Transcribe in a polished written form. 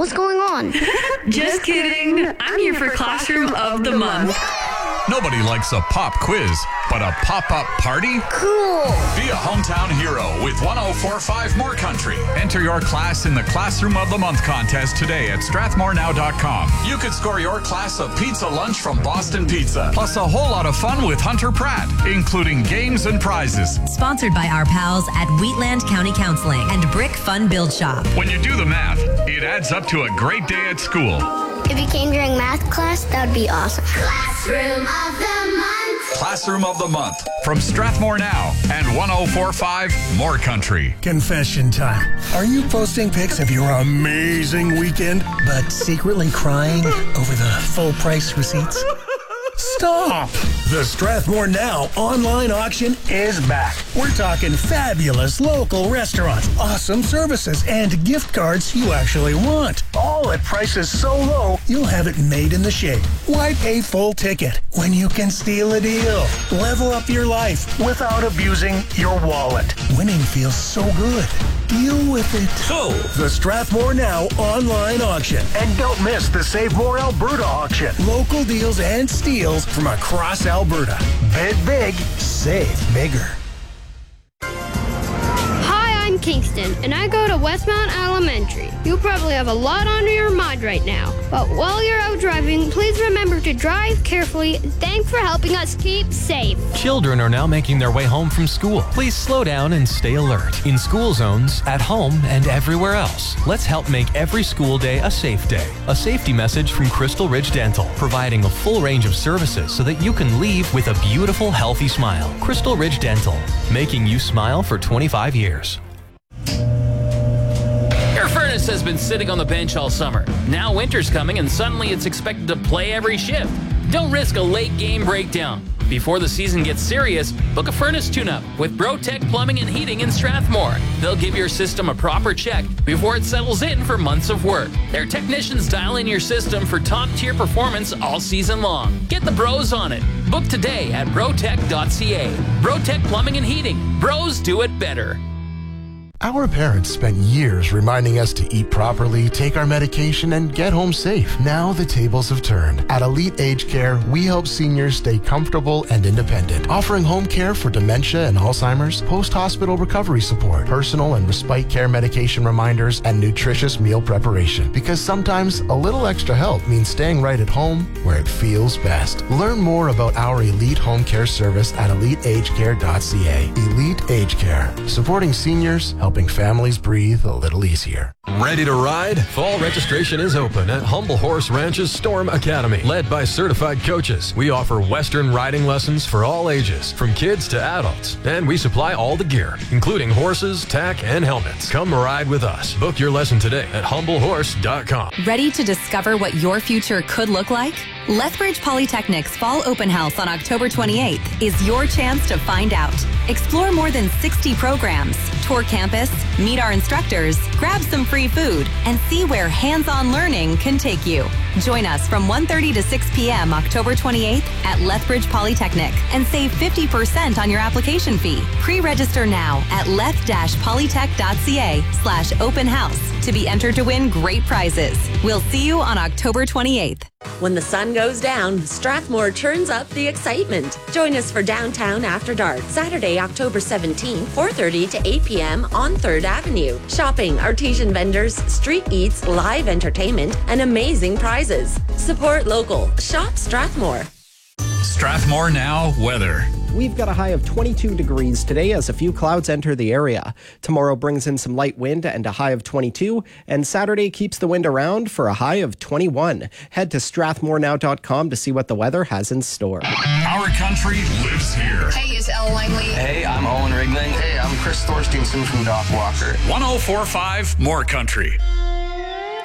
What's going on? Just kidding. I'm here for Classroom of the Month. Nobody likes a pop quiz, but a pop-up party? Cool. Be a hometown hero with 1045 More Country. Enter your class in the Classroom of the Month contest today at strathmorenow.com. You could score your class a pizza lunch from Boston Pizza, plus a whole lot of fun with Hunter Pratt, including games and prizes. Sponsored by our pals at Wheatland County Counseling and Brick Fun Build Shop. When you do the math, it adds up to a great day at school. If you came during math class, that would be awesome. Classroom of the Month. Classroom of the Month from Strathmore Now and 1045 More Country. Confession time. Are you posting pics of your amazing weekend, but secretly crying over the full price receipts? Stop! The Strathmore Now online auction is back. We're talking fabulous local restaurants, awesome services, and gift cards you actually want. All at prices so low, you'll have it made in the shade. Why pay full ticket when you can steal a deal? Level up your life without abusing your wallet. Winning feels so good. Deal with it. So, the Strathmore Now online auction. And don't miss the Save More Alberta auction. Local deals and steals from across Alberta. Bid big, save bigger. Hi, I'm Kingston, and I go to Westmount Elementary. You probably have a lot on your mind right now, but while you're out driving, please remember to drive carefully. Thanks for helping us keep safe. Children are now making their way home from school. Please slow down and stay alert. In school zones, at home, and everywhere else. Let's help make every school day a safe day. A safety message from Crystal Ridge Dental, providing a full range of services so that you can leave with a beautiful, healthy smile. Crystal Ridge Dental, making you smile for 25 years. Your furnace has been sitting on the bench all summer. Now winter's coming and suddenly it's expected to play every shift. Don't risk a late game breakdown. Before the season gets serious, book a furnace tune-up with BroTech Plumbing and Heating in Strathmore. They'll give your system a proper check before it settles in for months of work. Their technicians dial in your system for top-tier performance all season long. Get the bros on it. Book today at brotech.ca. BroTech Plumbing and Heating. Bros do it better. Our parents spent years reminding us to eat properly, take our medication, and get home safe. Now the tables have turned. At Elite Age Care, we help seniors stay comfortable and independent, offering home care for dementia and Alzheimer's, post-hospital recovery support, personal and respite care medication reminders, and nutritious meal preparation. Because sometimes a little extra help means staying right at home where it feels best. Learn more about our Elite Home Care service at eliteagecare.ca. Elite Age Care, supporting seniors, helping families breathe a little easier. Ready to ride? Fall registration is open at Humble Horse Ranch's Storm Academy. Led by certified coaches, we offer Western riding lessons for all ages, from kids to adults. And we supply all the gear, including horses, tack, and helmets. Come ride with us. Book your lesson today at humblehorse.com. Ready to discover what your future could look like? Lethbridge Polytechnic's Fall Open House on October 28th is your chance to find out. Explore more than 60 programs, tour campus, meet our instructors, grab some free food, and see where hands-on learning can take you. Join us from 1:30 to 6 p.m. October 28th at Lethbridge Polytechnic and save 50% on your application fee. Pre-register now at leth-polytech.ca/open house to be entered to win great prizes. We'll see you on October 28th. When the sun goes down, Strathmore turns up the excitement. Join us for Downtown After Dark, Saturday, October 17th, 4:30 to 8 p.m. on 3rd Avenue. Shopping, artesian vendors, street eats, live entertainment, and amazing prizes. Support local. Shop Strathmore. Strathmore Now weather. We've got a high of 22 degrees today as a few clouds enter the area. Tomorrow brings in some light wind and a high of 22, and Saturday keeps the wind around for a high of 21. Head to strathmorenow.com to see what the weather has in store. Our country lives here. Hey, it's Elle Langley. Hey, I'm Owen Rigling. Hey, I'm Chris Thorstensen from Doc Walker. 1045 More Country.